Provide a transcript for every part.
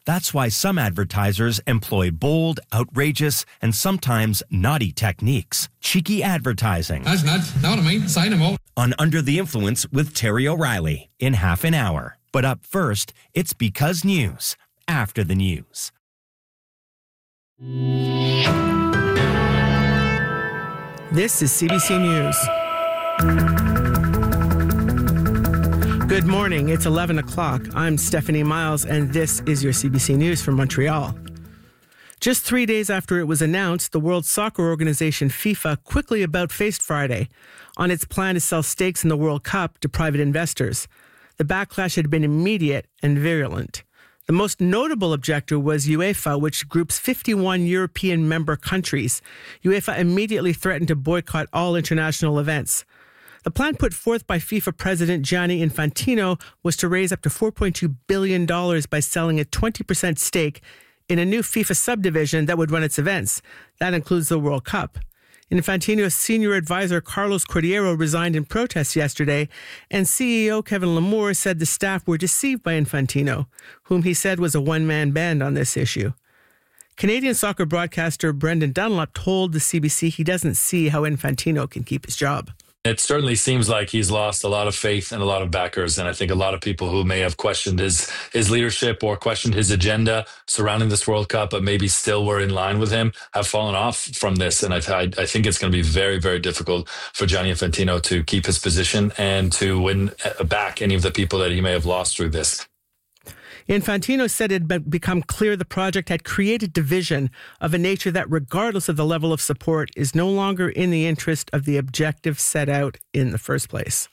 That's why some advertisers employ bold, outrageous, and sometimes naughty techniques. Cheeky advertising. That's not what I mean. Sign them out. On Under the Influence with Terry O'Reilly in half an hour. But up first, it's Because News. After the news. This is CBC News. Good morning. It's 11 o'clock. I'm Stephanie Miles, and this is your CBC News from Montreal. Just 3 days after it was announced, the World Soccer Organization FIFA quickly about-faced Friday on its plan to sell stakes in the World Cup to private investors. The backlash had been immediate and virulent. The most notable objector was UEFA, which groups 51 European member countries. UEFA immediately threatened to boycott all international events. The plan put forth by FIFA President Gianni Infantino was to raise up to $4.2 billion by selling a 20% stake in a new FIFA subdivision that would run its events. That includes the World Cup. Infantino's senior advisor Carlos Cordeiro resigned in protest yesterday, and CEO Kevin Lamour said the staff were deceived by Infantino, whom he said was a one-man band on this issue. Canadian soccer broadcaster Brendan Dunlop told the CBC he doesn't see how Infantino can keep his job. It certainly seems like he's lost a lot of faith and a lot of backers. And I think a lot of people who may have questioned his leadership or questioned his agenda surrounding this World Cup, but maybe still were in line with him, have fallen off from this. And I think it's going to be very, very difficult for Gianni Infantino to keep his position and to win back any of the people that he may have lost through this. Infantino said it had become clear the project had created division of a nature that, regardless of the level of support, is no longer in the interest of the objective set out in the first place.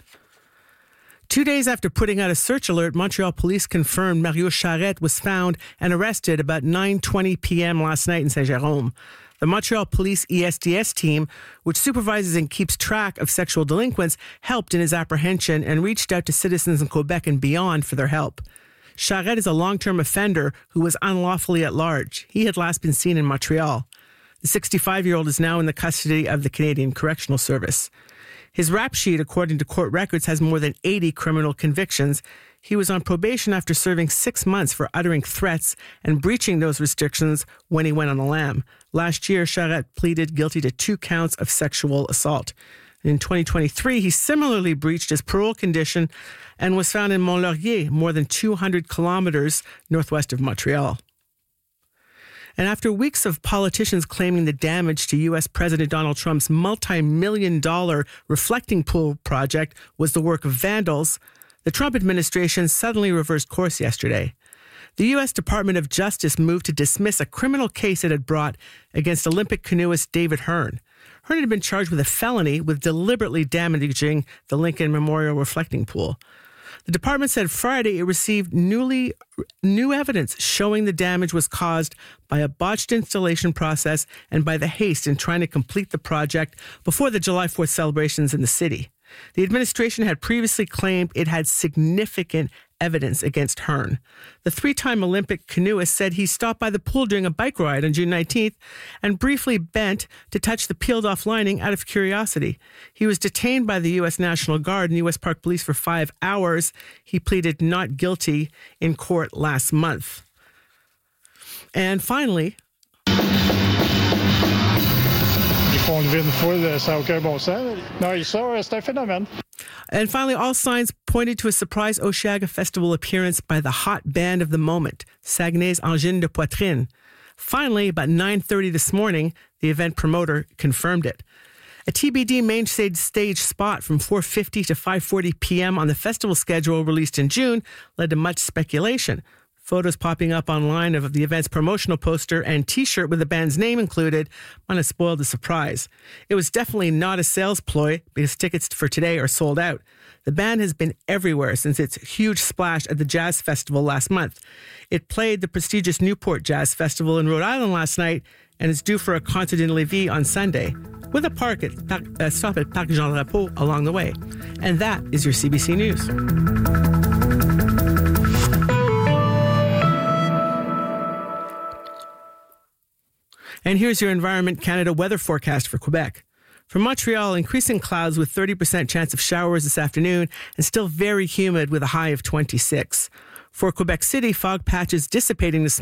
2 days after putting out a search alert, Montreal police confirmed Mario Charette was found and arrested about 9:20 p.m. last night in Saint-Jérôme. The Montreal Police ESDS team, which supervises and keeps track of sexual delinquents, helped in his apprehension and reached out to citizens in Quebec and beyond for their help. Charette is a long-term offender who was unlawfully at large. He had last been seen in Montreal. The 65-year-old is now in the custody of the Canadian Correctional Service. His rap sheet, according to court records, has more than 80 criminal convictions. He was on probation after serving 6 months for uttering threats and breaching those restrictions when he went on the lam. Last year, Charette pleaded guilty to 2 counts of sexual assault. In 2023, he similarly breached his parole condition and was found in Mont-Laurier, more than 200 kilometers northwest of Montreal. And after weeks of politicians claiming the damage to U.S. President Donald Trump's multi-million-dollar reflecting pool project was the work of vandals, the Trump administration suddenly reversed course yesterday. The U.S. Department of Justice moved to dismiss a criminal case it had brought against Olympic canoeist David Hearn. Hearn had been charged with a felony with deliberately damaging the Lincoln Memorial reflecting pool. The department said Friday it received new evidence showing the damage was caused by a botched installation process and by the haste in trying to complete the project before the July 4th celebrations in the city. The administration had previously claimed it had significant evidence against Hearn. The 3-time Olympic canoeist said he stopped by the pool during a bike ride on June 19th and briefly bent to touch the peeled-off lining out of curiosity. He was detained by the U.S. National Guard and U.S. Park Police for 5 hours. He pleaded not guilty in court last month. And finally... And finally, all signs pointed to a surprise Osheaga Festival appearance by the hot band of the moment, Saguenay's Angine de Poitrine. Finally, about 9:30 this morning, the event promoter confirmed it. A TBD main stage spot from 4:50 to 5:40 p.m. on the festival schedule released in June led to much speculation. Photos popping up online of the event's promotional poster and T-shirt with the band's name included might have spoiled the surprise. It was definitely not a sales ploy because tickets for today are sold out. The band has been everywhere since its huge splash at the Jazz Festival last month. It played the prestigious Newport Jazz Festival in Rhode Island last night and is due for a concert in Lévis on Sunday, with a stop at Parc Jean Drapeau along the way. And that is your CBC News. And here's your Environment Canada weather forecast for Quebec. For Montreal, increasing clouds with 30% chance of showers this afternoon and still very humid with a high of 26. For Quebec City, fog patches dissipating this